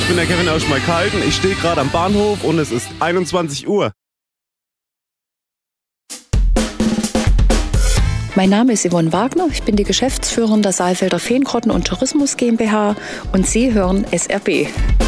ich bin der Kevin aus Schmalkalden. Ich stehe gerade am Bahnhof und es ist 21 Uhr. Mein Name ist Yvonne Wagner, ich bin die Geschäftsführerin der Saalfelder Feengrotten und Tourismus GmbH und Sie hören SRB.